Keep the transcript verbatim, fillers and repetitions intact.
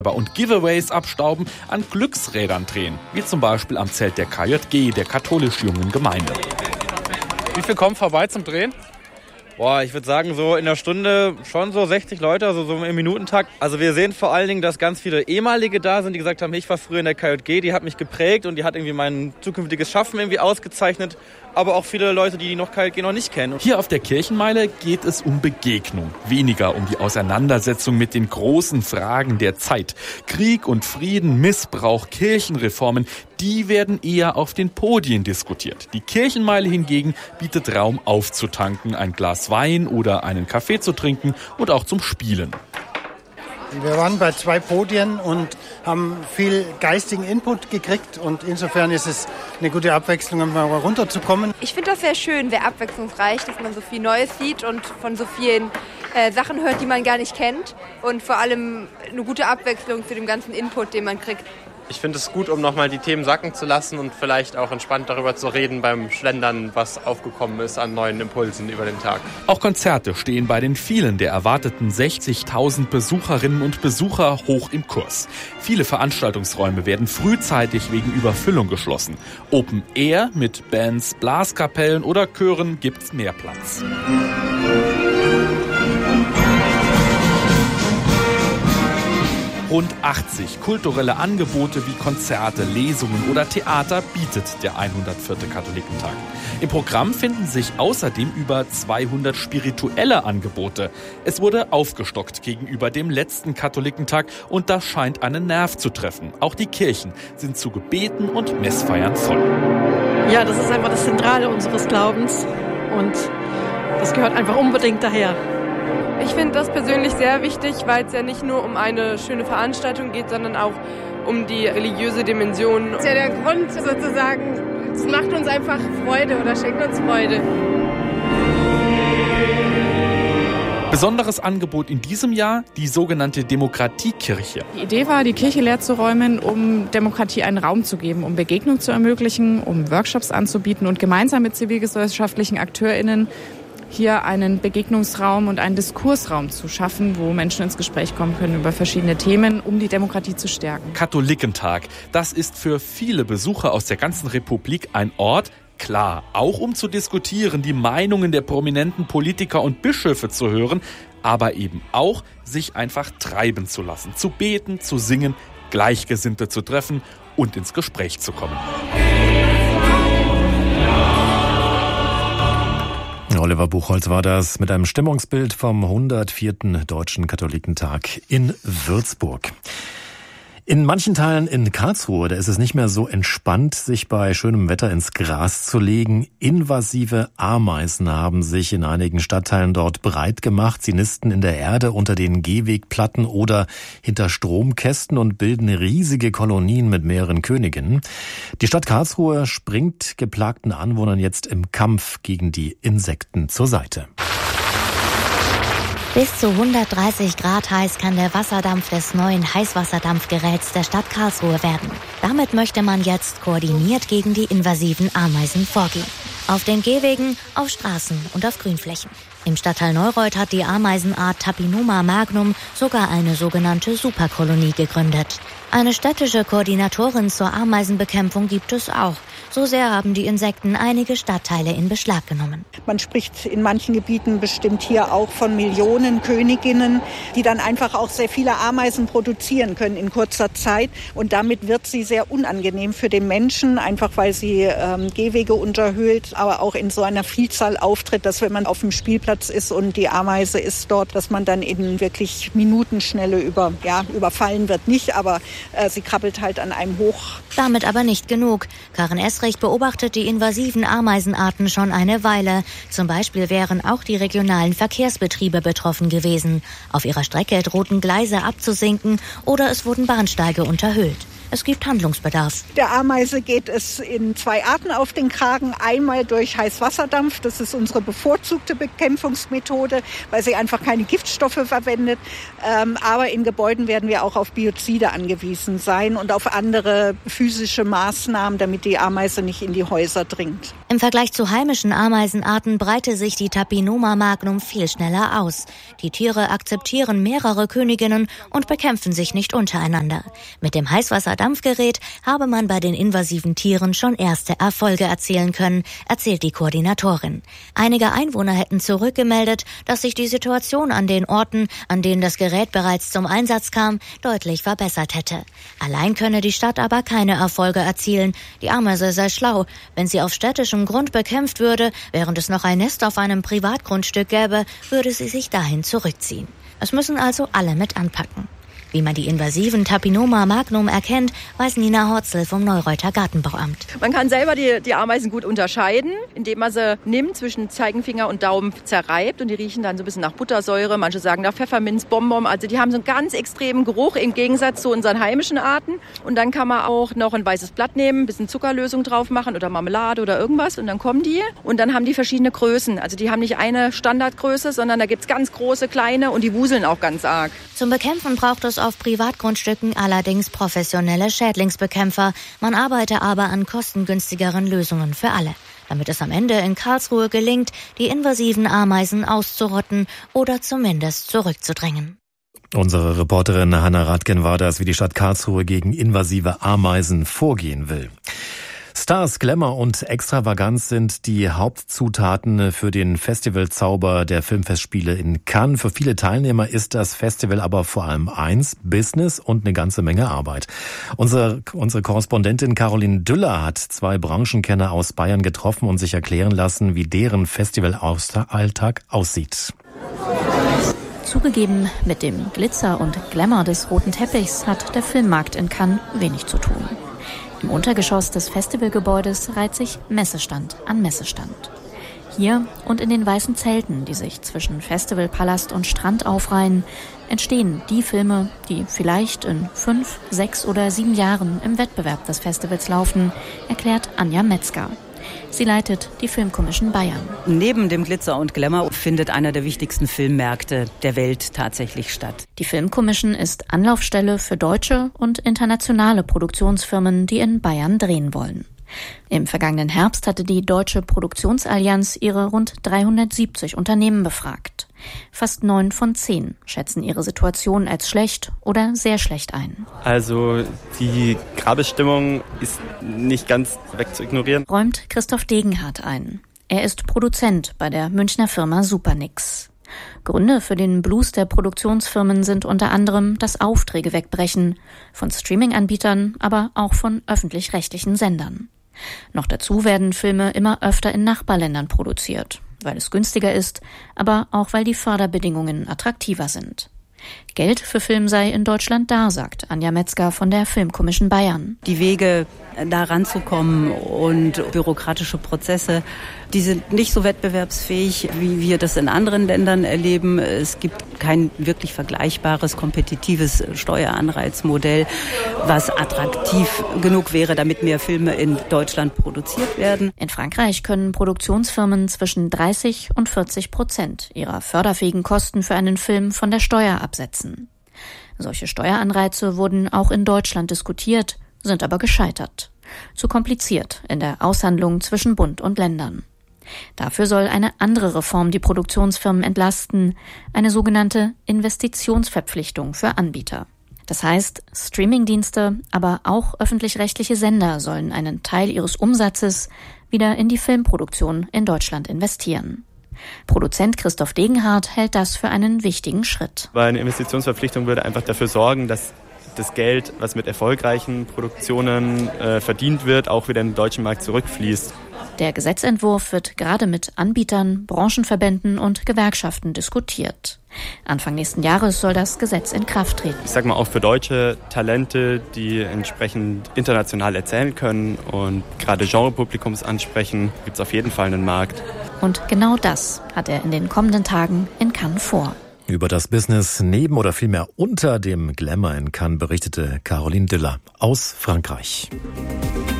und Giveaways abstauben, an Glücksrädern drehen, wie zum Beispiel am Zelt der K J G, der katholisch-jungen Gemeinde. Wie viel kommen vorbei zum Drehen? Boah, ich würde sagen, so in der Stunde schon so sechzig Leute, also so im Minutentakt. Also wir sehen vor allen Dingen, dass ganz viele ehemalige da sind, die gesagt haben, ich war früher in der K J G, die hat mich geprägt und die hat irgendwie mein zukünftiges Schaffen irgendwie ausgezeichnet. Aber auch viele Leute, die noch K J G noch nicht kennen. Hier auf der Kirchenmeile geht es um Begegnung, weniger um die Auseinandersetzung mit den großen Fragen der Zeit. Krieg und Frieden, Missbrauch, Kirchenreformen, die werden eher auf den Podien diskutiert. Die Kirchenmeile hingegen bietet Raum aufzutanken, ein Glas Wein oder einen Kaffee zu trinken und auch zum Spielen. Wir waren bei zwei Podien und haben viel geistigen Input gekriegt und insofern ist es eine gute Abwechslung, um mal runterzukommen. Ich finde das sehr schön, sehr abwechslungsreich, dass man so viel Neues sieht und von so vielen äh, Sachen hört, die man gar nicht kennt und vor allem eine gute Abwechslung zu dem ganzen Input, den man kriegt. Ich finde es gut, um nochmal die Themen sacken zu lassen und vielleicht auch entspannt darüber zu reden beim Schlendern, was aufgekommen ist an neuen Impulsen über den Tag. Auch Konzerte stehen bei den vielen der erwarteten sechzigtausend Besucherinnen und Besucher hoch im Kurs. Viele Veranstaltungsräume werden frühzeitig wegen Überfüllung geschlossen. Open Air mit Bands, Blaskapellen oder Chören gibt's mehr Platz. Rund achtzig kulturelle Angebote wie Konzerte, Lesungen oder Theater bietet der hundertvierte Katholikentag. Im Programm finden sich außerdem über zweihundert spirituelle Angebote. Es wurde aufgestockt gegenüber dem letzten Katholikentag und das scheint einen Nerv zu treffen. Auch die Kirchen sind zu Gebeten und Messfeiern voll. Ja, das ist einfach das Zentrale unseres Glaubens und das gehört einfach unbedingt daher. Ich finde das persönlich sehr wichtig, weil es ja nicht nur um eine schöne Veranstaltung geht, sondern auch um die religiöse Dimension. Das ist ja der Grund sozusagen, es macht uns einfach Freude oder schenkt uns Freude. Besonderes Angebot in diesem Jahr, die sogenannte Demokratiekirche. Die Idee war, die Kirche leer zu räumen, um Demokratie einen Raum zu geben, um Begegnung zu ermöglichen, um Workshops anzubieten und gemeinsam mit zivilgesellschaftlichen AkteurInnen hier einen Begegnungsraum und einen Diskursraum zu schaffen, wo Menschen ins Gespräch kommen können über verschiedene Themen, um die Demokratie zu stärken. Katholikentag, das ist für viele Besucher aus der ganzen Republik ein Ort, klar, auch um zu diskutieren, die Meinungen der prominenten Politiker und Bischöfe zu hören, aber eben auch, sich einfach treiben zu lassen, zu beten, zu singen, Gleichgesinnte zu treffen und ins Gespräch zu kommen. Oliver Buchholz war das mit einem Stimmungsbild vom hundertvierten Deutschen Katholikentag in Würzburg. In manchen Teilen in Karlsruhe, da ist es nicht mehr so entspannt, sich bei schönem Wetter ins Gras zu legen. Invasive Ameisen haben sich in einigen Stadtteilen dort breit gemacht. Sie nisten in der Erde unter den Gehwegplatten oder hinter Stromkästen und bilden riesige Kolonien mit mehreren Königinnen. Die Stadt Karlsruhe springt geplagten Anwohnern jetzt im Kampf gegen die Insekten zur Seite. Bis zu hundertdreißig Grad heiß kann der Wasserdampf des neuen Heißwasserdampfgeräts der Stadt Karlsruhe werden. Damit möchte man jetzt koordiniert gegen die invasiven Ameisen vorgehen. Auf den Gehwegen, auf Straßen und auf Grünflächen. Im Stadtteil Neureuth hat die Ameisenart Tapinoma magnum sogar eine sogenannte Superkolonie gegründet. Eine städtische Koordinatorin zur Ameisenbekämpfung gibt es auch. So sehr haben die Insekten einige Stadtteile in Beschlag genommen. Man spricht in manchen Gebieten bestimmt hier auch von Millionen Königinnen, die dann einfach auch sehr viele Ameisen produzieren können in kurzer Zeit. Und damit wird sie sehr unangenehm für den Menschen, einfach weil sie ähm, Gehwege unterhöhlt, aber auch in so einer Vielzahl auftritt, dass wenn man auf dem Spielplatz ist und die Ameise ist dort, dass man dann in wirklich Minutenschnelle über, ja, überfallen wird nicht, aber äh, sie krabbelt halt an einem hoch. Damit aber nicht genug. Karin Esrich beobachtet die invasiven Ameisenarten schon eine Weile. Zum Beispiel wären auch die regionalen Verkehrsbetriebe betroffen gewesen. Auf ihrer Strecke drohten Gleise abzusinken oder es wurden Bahnsteige unterhöhlt. Es gibt Handlungsbedarf. Der Ameise geht es in zwei Arten auf den Kragen. Einmal durch Heißwasserdampf. Das ist unsere bevorzugte Bekämpfungsmethode, weil sie einfach keine Giftstoffe verwendet. Ähm, aber in Gebäuden werden wir auch auf Biozide angewiesen sein und auf andere physische Maßnahmen, damit die Ameise nicht in die Häuser dringt. Im Vergleich zu heimischen Ameisenarten breite sich die Tapinoma magnum viel schneller aus. Die Tiere akzeptieren mehrere Königinnen und bekämpfen sich nicht untereinander. Mit dem Heißwasserdampfgerät habe man bei den invasiven Tieren schon erste Erfolge erzielen können, erzählt die Koordinatorin. Einige Einwohner hätten zurückgemeldet, dass sich die Situation an den Orten, an denen das Gerät bereits zum Einsatz kam, deutlich verbessert hätte. Allein könne die Stadt aber keine Erfolge erzielen. Die Ameise sei schlau. Wenn sie auf städtischem Grund bekämpft würde, während es noch ein Nest auf einem Privatgrundstück gäbe, würde sie sich dahin zurückziehen. Es müssen also alle mit anpacken. Wie man die invasiven Tapinoma magnum erkennt, weiß Nina Horzel vom Neureuter Gartenbauamt. Man kann selber die, die Ameisen gut unterscheiden, indem man sie nimmt, zwischen Zeigefinger und Daumen zerreibt und die riechen dann so ein bisschen nach Buttersäure. Manche sagen nach Pfefferminz, Bonbon. Also die haben so einen ganz extremen Geruch im Gegensatz zu unseren heimischen Arten. Und dann kann man auch noch ein weißes Blatt nehmen, ein bisschen Zuckerlösung drauf machen oder Marmelade oder irgendwas und dann kommen die. Und dann haben die verschiedene Größen. Also die haben nicht eine Standardgröße, sondern da gibt's ganz große, kleine und die wuseln auch ganz arg. Zum Bekämpfen braucht es auf Privatgrundstücken allerdings professionelle Schädlingsbekämpfer. Man arbeite aber an kostengünstigeren Lösungen für alle, damit es am Ende in Karlsruhe gelingt, die invasiven Ameisen auszurotten oder zumindest zurückzudrängen. Unsere Reporterin Hannah Radken war das, wie die Stadt Karlsruhe gegen invasive Ameisen vorgehen will. Stars, Glamour und Extravaganz sind die Hauptzutaten für den Festivalzauber der Filmfestspiele in Cannes. Für viele Teilnehmer ist das Festival aber vor allem eins, Business und eine ganze Menge Arbeit. Unsere, unsere Korrespondentin Caroline Düller hat zwei Branchenkenner aus Bayern getroffen und sich erklären lassen, wie deren Festivalalltag aussieht. Zugegeben, mit dem Glitzer und Glamour des roten Teppichs hat der Filmmarkt in Cannes wenig zu tun. Im Untergeschoss des Festivalgebäudes reiht sich Messestand an Messestand. Hier und in den weißen Zelten, die sich zwischen Festivalpalast und Strand aufreihen, entstehen die Filme, die vielleicht in fünf, sechs oder sieben Jahren im Wettbewerb des Festivals laufen, erklärt Anja Metzger. Sie leitet die Filmkommission Bayern. Neben dem Glitzer und Glamour findet einer der wichtigsten Filmmärkte der Welt tatsächlich statt. Die Filmkommission ist Anlaufstelle für deutsche und internationale Produktionsfirmen, die in Bayern drehen wollen. Im vergangenen Herbst hatte die Deutsche Produktionsallianz ihre rund dreihundertsiebzig Unternehmen befragt. Fast neun von zehn schätzen ihre Situation als schlecht oder sehr schlecht ein. Also die Grabestimmung ist nicht ganz wegzuignorieren, räumt Christoph Degenhardt ein. Er ist Produzent bei der Münchner Firma Supernix. Gründe für den Blues der Produktionsfirmen sind unter anderem das Aufträge wegbrechen, von Streaming-Anbietern, aber auch von öffentlich-rechtlichen Sendern. Noch dazu werden Filme immer öfter in Nachbarländern produziert, weil es günstiger ist, aber auch weil die Förderbedingungen attraktiver sind. Geld für Film sei in Deutschland da, sagt Anja Metzger von der Filmkommission Bayern. Die Wege, da ranzukommen und bürokratische Prozesse, die sind nicht so wettbewerbsfähig, wie wir das in anderen Ländern erleben. Es gibt kein wirklich vergleichbares, kompetitives Steueranreizmodell, was attraktiv genug wäre, damit mehr Filme in Deutschland produziert werden. In Frankreich können Produktionsfirmen zwischen dreißig und vierzig Prozent ihrer förderfähigen Kosten für einen Film von der Steuer absetzen. Solche Steueranreize wurden auch in Deutschland diskutiert, sind aber gescheitert. Zu kompliziert in der Aushandlung zwischen Bund und Ländern. Dafür soll eine andere Reform die Produktionsfirmen entlasten, eine sogenannte Investitionsverpflichtung für Anbieter. Das heißt, Streamingdienste, aber auch öffentlich-rechtliche Sender sollen einen Teil ihres Umsatzes wieder in die Filmproduktion in Deutschland investieren. Produzent Christoph Degenhardt hält das für einen wichtigen Schritt. Weil eine Investitionsverpflichtung würde einfach dafür sorgen, dass das Geld, was mit erfolgreichen Produktionen äh, verdient wird, auch wieder in den deutschen Markt zurückfließt. Der Gesetzentwurf wird gerade mit Anbietern, Branchenverbänden und Gewerkschaften diskutiert. Anfang nächsten Jahres soll das Gesetz in Kraft treten. Ich sag mal, auch für deutsche Talente, die entsprechend international erzählen können und gerade Genrepublikums ansprechen, gibt es auf jeden Fall einen Markt. Und genau das hat er in den kommenden Tagen in Cannes vor. Über das Business neben oder vielmehr unter dem Glamour in Cannes berichtete Caroline Düller aus Frankreich.